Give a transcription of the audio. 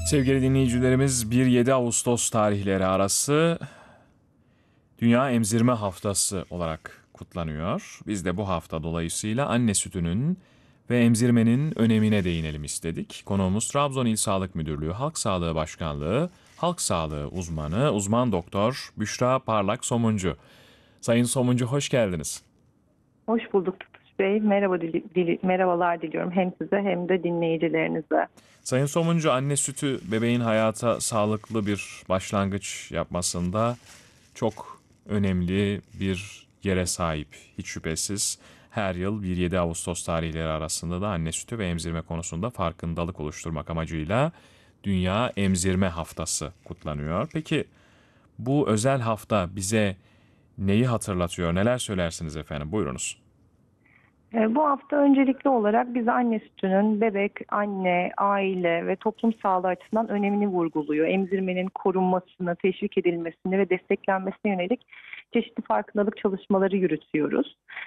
Sevgili dinleyicilerimiz 1-7 Ağustos tarihleri arası Dünya Emzirme Haftası olarak kutlanıyor. Biz de bu hafta dolayısıyla anne sütünün ve emzirmenin önemine değinelim istedik. Konuğumuz Trabzon İl Sağlık Müdürlüğü Halk Sağlığı Başkanlığı Halk Sağlığı uzmanı, uzman doktor Büşra Parlak Somuncu. Sayın Somuncu hoş geldiniz. Hoş bulduk Tutuş Bey. Merhabalar diliyorum hem size hem de dinleyicilerinize. Sayın Somuncu, anne sütü bebeğin hayata sağlıklı bir başlangıç yapmasında çok önemli bir yere sahip. Hiç şüphesiz her yıl 1-7 Ağustos tarihleri arasında da anne sütü ve emzirme konusunda farkındalık oluşturmak amacıyla Dünya Emzirme Haftası kutlanıyor. Peki bu özel hafta bize neyi hatırlatıyor? Neler söylersiniz efendim? Buyurunuz. Bu hafta öncelikli olarak bize anne sütünün bebek, anne, aile ve toplum sağlığı açısından önemini vurguluyor. Emzirmenin korunmasını, teşvik edilmesini ve desteklenmesine yönelik çeşitli farkındalık çalışmaları yürütüyoruz.